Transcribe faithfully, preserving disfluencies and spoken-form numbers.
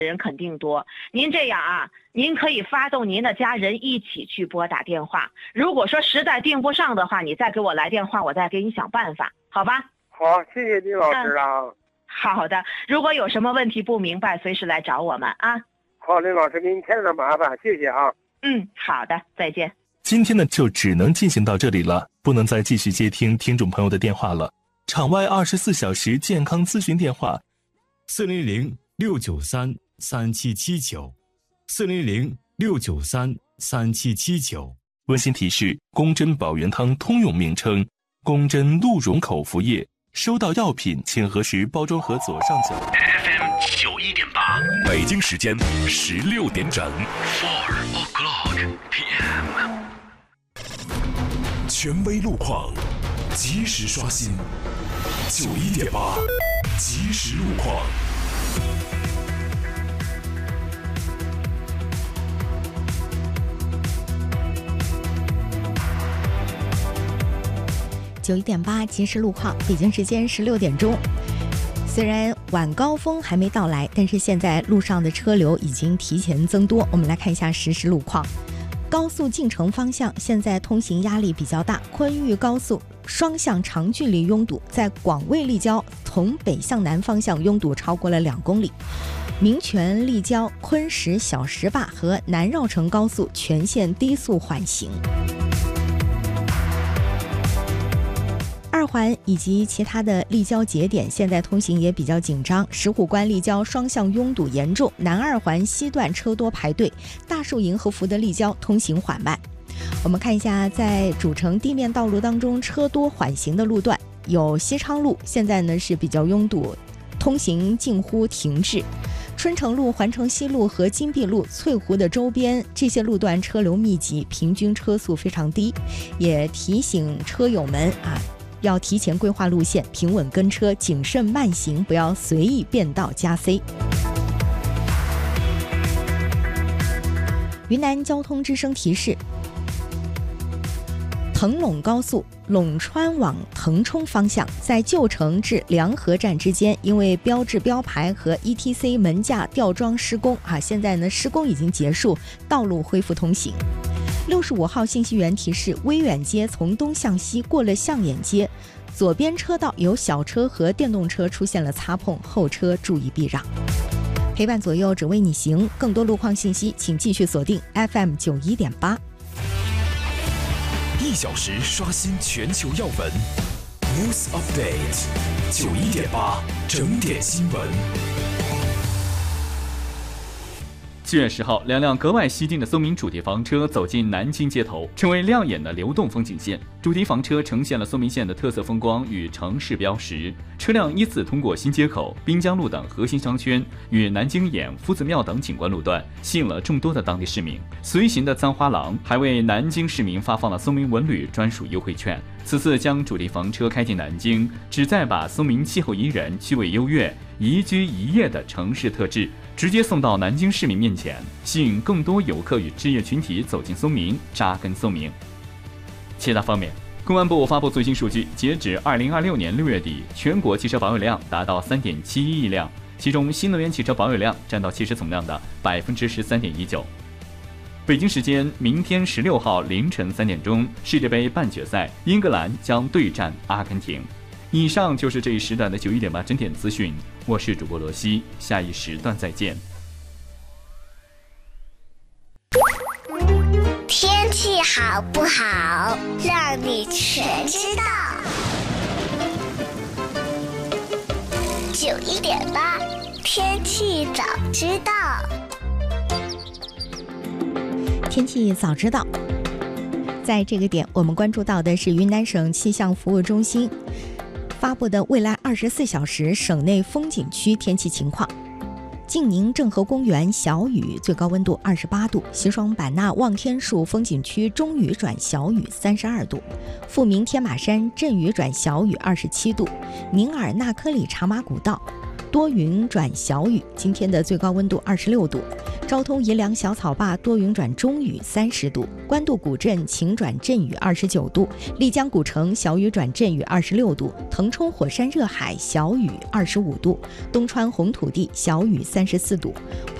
人肯定多。您这样啊，您可以发动您的家人一起去拨打电话。如果说实在订不上的话，你再给我来电话，我再给你想办法，好吧？ 好，谢谢李老师啊。 嗯、好的，如果有什么问题不明白，随时来找我们啊。 好，李老师，给你添了麻烦，谢谢啊。 嗯，好的，再见。 今天呢，就只能进行到这里了，不能再继续接听听众朋友的电话了。场外二十四小时健康咨询电话： 四零零六九三三七七九，四零零六九三三七七九。 温馨提示：宫针保元汤通用名称，宫针鹿茸口服液。收到药品，请核实包装盒左上角。 F M 九一点八，北京时间十六点整。Four o'clock P M。权威路况，及时刷新。九一点八，及时路况。 九一点八即时路况，北京时间十六点钟。虽然晚高峰还没到来，但是现在路上的车流已经提前增多。我们来看一下实时路况。高速进城方向现在通行压力比较大，昆玉高速双向长距离拥堵，在广卫立交从北向南方向拥堵超过了两公里。民权立交、昆石小石坝和南绕城高速全线低速缓行。二环以及其他的立交节点现在通行也比较紧张，石虎关立交双向拥堵严重，南二环西段车多排队，大树营和福德立交通行缓慢。我们看一下，在主城地面道路当中车多缓行的路段有西昌路，现在呢是比较拥堵，通行近乎停滞。春城路、环城西路和金碧路、翠湖的周边这些路段车流密集，平均车速非常低，也提醒车友们啊，要提前规划路线，平稳跟车，谨慎慢行，不要随意变道加塞。云南交通之声提示：腾陇高速陇川往腾冲方向，在旧城至梁河站之间，因为标志标牌和 E T C 门架吊装施工啊，现在呢施工已经结束，道路恢复通行。六十五号信息员提示：威远街从东向西过了象眼街，左边车道有小车和电动车出现了擦碰，后车注意避让。陪伴左右，只为你行。更多路况信息，请继续锁定 F M 九一点八。 一小时刷新全球要闻 ，News Update 九一点八整点新闻。 七月十号，两辆格外吸睛的松明主题房车走进南京街头，成为亮眼的流动风景线。主题房车呈现了松明县的特色风光与城市标识，车辆依次通过新街口、滨江路等核心商圈与南京眼、夫子庙等景观路段，吸引了众多的当地市民。随行的簪花郎还为南京市民发放了松明文旅专属优惠券。此次将主题房车开进南京，旨在把松明气候宜人、气味优越、宜居宜业的城市特质直接送到南京市民面前，吸引更多游客与置业群体走进松明，扎根松明。其他方面，公安部发布最新数据，截止二零二六年六月底，全国汽车保有量达到三点七一亿辆，其中新能源汽车保有量占到汽车总量的百分之十三点一九。北京时间明天十六号凌晨三点钟，世界杯半决赛，英格兰将对战阿根廷。以上就是这一时段的九一点八整点资讯，我是主播罗西，下一时段再见。 天气好不好，让你全知道。九一点八，天气早知道。 天气早知道，在这个点，我们关注到的是云南省气象服务中心发布的未来二十四小时省内风景区天气情况。晋宁郑和公园小雨，最高温度二十八度；西双版纳望天树风景区中雨转小雨三十二度；富民天马山阵雨转小雨二十七度；宁尔纳科里茶马古道多云转小雨，今天的最高温度二十六度； 昭通银梁小草坝多云转中雨三十度，官渡古镇晴转阵雨二十九度，丽江古城小雨转阵雨二十六度，腾冲火山热海小雨二十五度，东川红土地小雨三十四度。